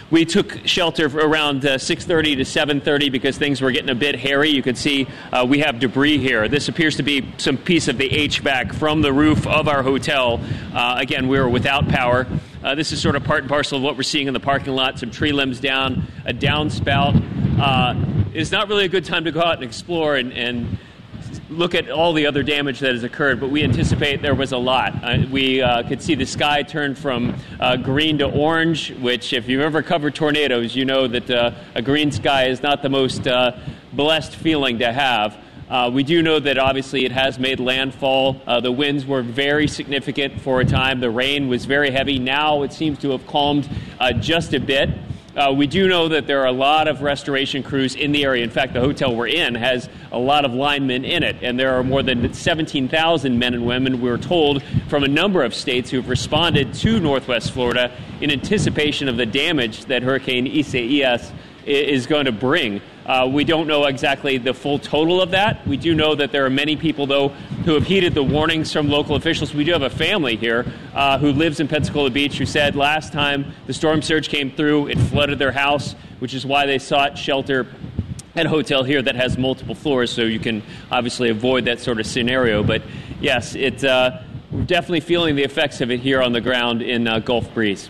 We took shelter around 6:30 to 7:30 because things were getting a bit hairy. You can see we have debris here. This appears to be some piece of the HVAC from the roof of our hotel. Again, we were without power. This is sort of part and parcel of what we're seeing in the parking lot. Some tree limbs down, a downspout. It's not really a good time to go out and explore and look at all the other damage that has occurred, but we anticipate there was a lot. We could see the sky turn from green to orange, which if you've ever covered tornadoes, you know that a green sky is not the most blessed feeling to have. We do know that obviously it has made landfall. The winds were very significant for a time. The rain was very heavy. Now it seems to have calmed just a bit. We do know that there are a lot of restoration crews in the area. In fact, the hotel we're in has a lot of linemen in it, and there are more than 17,000 men and women, we're told, from a number of states who've responded to Northwest Florida in anticipation of the damage that Hurricane Isaias is going to bring. We don't know exactly the full total of that. We do know that there are many people, though, who have heeded the warnings from local officials. We do have a family here who lives in Pensacola Beach who said last time the storm surge came through, it flooded their house, which is why they sought shelter at a hotel here that has multiple floors, so you can obviously avoid that sort of scenario. But yes, we're definitely feeling the effects of it here on the ground in Gulf Breeze.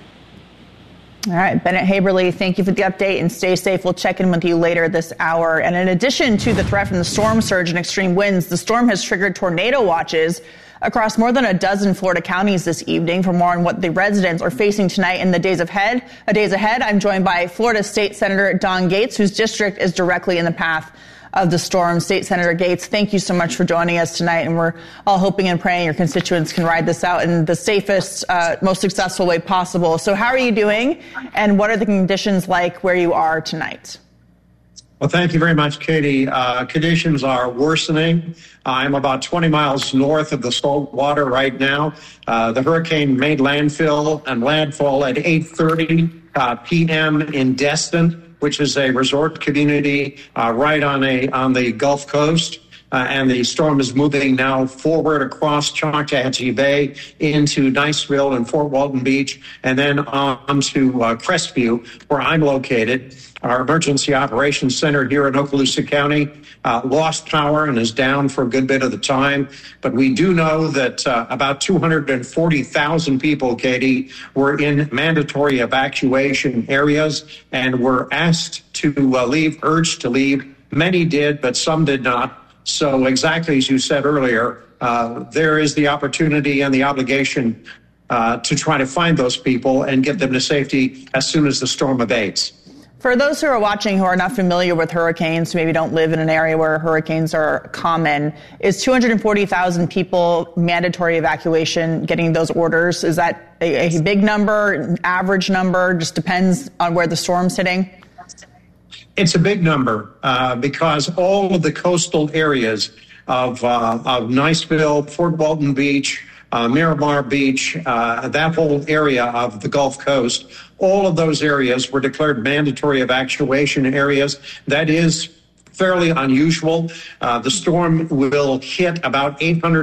All right, Bennett Haberly, thank you for the update and stay safe. We'll check in with you later this hour. And in addition to the threat from the storm surge and extreme winds, the storm has triggered tornado watches across more than a dozen Florida counties this evening. For more on what the residents are facing tonight and the days ahead, I'm joined by Florida State Senator Don Gaetz, whose district is directly in the path of the storm. State Senator Gaetz, thank you so much for joining us tonight, and we're all hoping and praying your constituents can ride this out in the safest, most successful way possible. So how are you doing, and what are the conditions like where you are tonight? Well, thank you very much, Katie. Conditions are worsening. I'm about 20 miles north of the salt water right now. The hurricane made landfall at 8:30 p.m. in Destin, which is a resort community right on the Gulf Coast. And the storm is moving now forward across Choctawhatchee Bay into Niceville and Fort Walton Beach, and then on to Crestview, where I'm located. Our Emergency Operations Center here in Okaloosa County lost power and is down for a good bit of the time. But we do know that about 240,000 people, Katie, were in mandatory evacuation areas and were asked to leave, urged to leave. Many did, but some did not. So exactly as you said earlier, there is the opportunity and the obligation to try to find those people and get them to safety as soon as the storm abates. For those who are watching who are not familiar with hurricanes, who maybe don't live in an area where hurricanes are common, is 240,000 people mandatory evacuation getting those orders? Is that a big number, an average number? Just depends on where the storm's hitting? It's a big number because all of the coastal areas of Niceville, Fort Walton Beach, Miramar Beach, that whole area of the Gulf Coast, all of those areas were declared mandatory evacuation areas. That is fairly unusual. The storm will hit about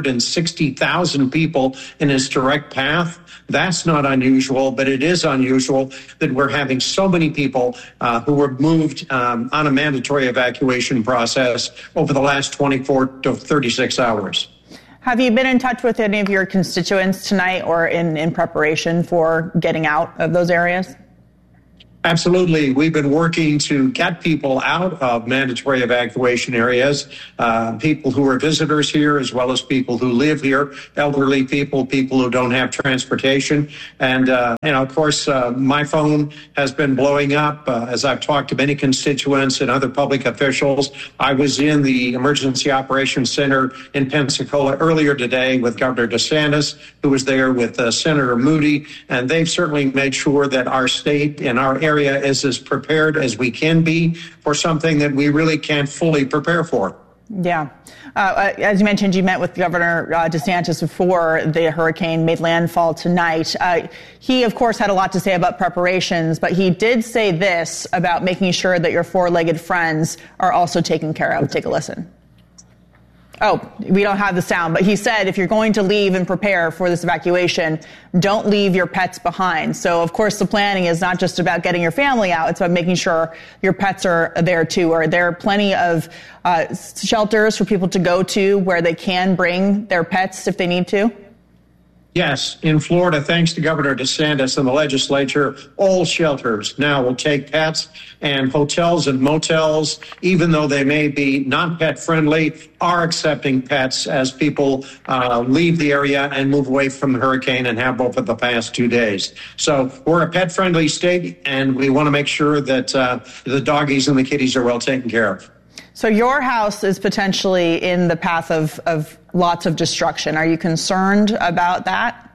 860,000 people in its direct path. That's not unusual, but it is unusual that we're having so many people who were moved on a mandatory evacuation process over the last 24 to 36 hours. Have you been in touch with any of your constituents tonight or in preparation for getting out of those areas? Absolutely. We've been working to get people out of mandatory evacuation areas, people who are visitors here, as well as people who live here, elderly people, people who don't have transportation. And of course, my phone has been blowing up as I've talked to many constituents and other public officials. I was in the Emergency Operations Center in Pensacola earlier today with Governor DeSantis, who was there with Senator Moody, and they've certainly made sure that our state and our area is as prepared as we can be for something that we really can't fully prepare for. Yeah. As you mentioned, you met with Governor DeSantis before the hurricane made landfall tonight. He, of course, had a lot to say about preparations, but he did say this about making sure that your four-legged friends are also taken care of. Take a listen. Oh, we don't have the sound, but he said if you're going to leave and prepare for this evacuation, don't leave your pets behind. So, of course, the planning is not just about getting your family out. It's about making sure your pets are there, too. Are there plenty of shelters for people to go to where they can bring their pets if they need to? Yes, in Florida, thanks to Governor DeSantis and the legislature, all shelters now will take pets, and hotels and motels, even though they may be not pet friendly, are accepting pets as people leave the area and move away from the hurricane, and have both for the past 2 days. So we're a pet friendly state, and we want to make sure that the doggies and the kitties are well taken care of. So your house is potentially in the path of lots of destruction. Are you concerned about that?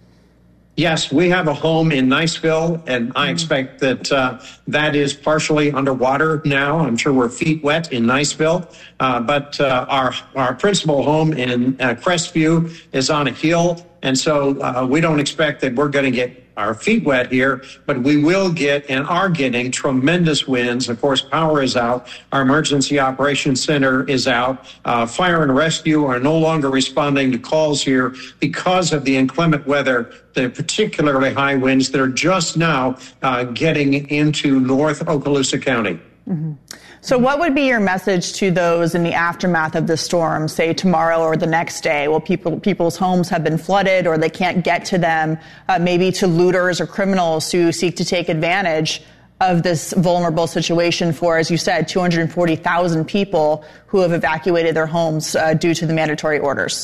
Yes, we have a home in Niceville, and I expect that that is partially underwater now. I'm sure we're feet wet in Niceville, but our principal home in Crestview is on a hill, and so we don't expect that we're going to get our feet wet here, but we will get and are getting tremendous winds. Of course, power is out. Our emergency operations center is out. Fire and rescue are no longer responding to calls here because of the inclement weather, the particularly high winds that are just now getting into North Okaloosa County. Mm-hmm. So what would be your message to those in the aftermath of the storm, say tomorrow or the next day? Well, people's homes have been flooded or they can't get to them, maybe to looters or criminals who seek to take advantage of this vulnerable situation for, as you said, 240,000 people who have evacuated their homes due to the mandatory orders.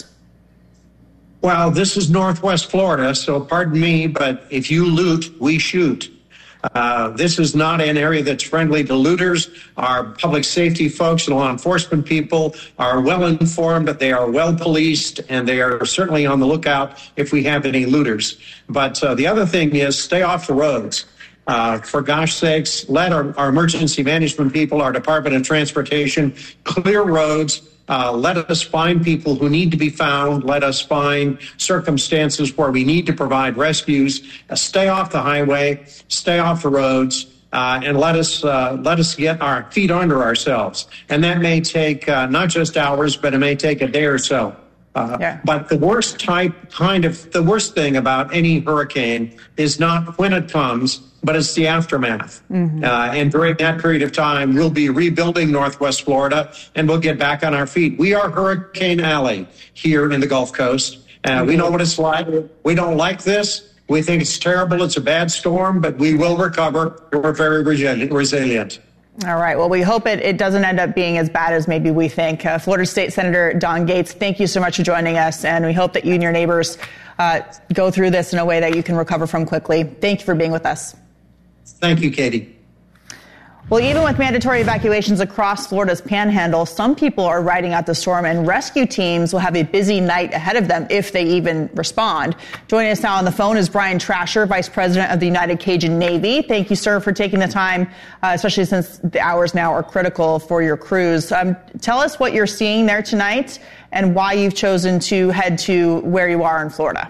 Well, this is Northwest Florida, so pardon me, but if you loot, we shoot. This is not an area that's friendly to looters. Our public safety folks and law enforcement people are well informed, that they are well policed, and they are certainly on the lookout if we have any looters. But the other thing is stay off the roads. For gosh sakes, let our emergency management people, our Department of Transportation, clear roads. Let us find people who need to be found. Let us find circumstances where we need to provide rescues. Stay off the highway, stay off the roads, and let us get our feet under ourselves. And that may take not just hours, but it may take a day or so. But the worst thing about any hurricane is not when it comes, but it's the aftermath. Mm-hmm. And during that period of time, we'll be rebuilding Northwest Florida, and we'll get back on our feet. We are Hurricane Alley here in the Gulf Coast. We know what it's like. We don't like this. We think it's terrible. It's a bad storm, but we will recover. We're very resilient. All right. Well, we hope it doesn't end up being as bad as maybe we think. Florida State Senator Don Gates, thank you so much for joining us, and we hope that you and your neighbors go through this in a way that you can recover from quickly. Thank you for being with us. Thank you, Katie. Well, even with mandatory evacuations across Florida's panhandle, some people are riding out the storm, and rescue teams will have a busy night ahead of them if they even respond. Joining us now on the phone is Brian Trasher, Vice President of the United Cajun Navy. Thank you, sir, for taking the time, especially since the hours now are critical for your crews. Tell us what you're seeing there tonight and why you've chosen to head to where you are in Florida.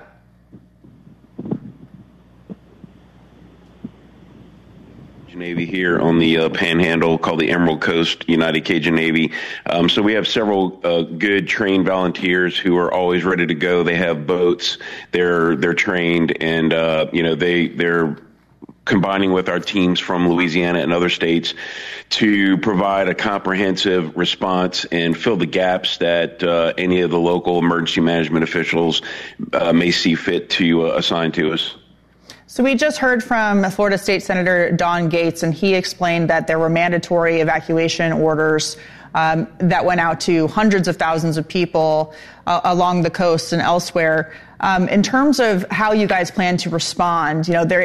Navy here on the panhandle called the Emerald Coast United Cajun Navy. So we have several good trained volunteers who are always ready to go. They have boats. They're trained, and they're combining with our teams from Louisiana and other states to provide a comprehensive response and fill the gaps that any of the local emergency management officials may see fit to assign to us. So we just heard from Florida State Senator Don Gates, and he explained that there were mandatory evacuation orders that went out to hundreds of thousands of people along the coast and elsewhere. In terms of how you guys plan to respond, there